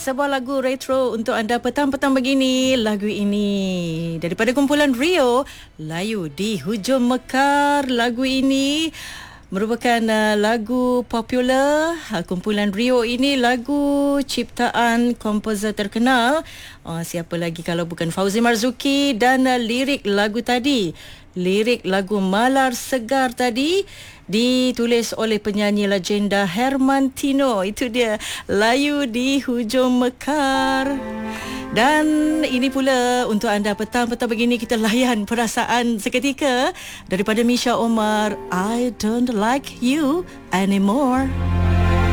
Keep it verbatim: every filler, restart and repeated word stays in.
sebuah lagu retro untuk anda petang-petang begini. Lagu ini daripada kumpulan Rio, Layu di Hujung Mekar. Lagu ini merupakan uh, lagu popular. Uh, kumpulan Rio ini lagu ciptaan komposer terkenal. Uh, siapa lagi kalau bukan Fauzi Marzuki. Dan uh, lirik lagu tadi, lirik lagu Malar Segar tadi ditulis oleh penyanyi legenda Herman Tino. Itu dia, Layu di Hujung Mekar. Dan ini pula untuk anda petang-petang begini, kita layan perasaan seketika daripada Misha Omar, I Don't Like You Anymore.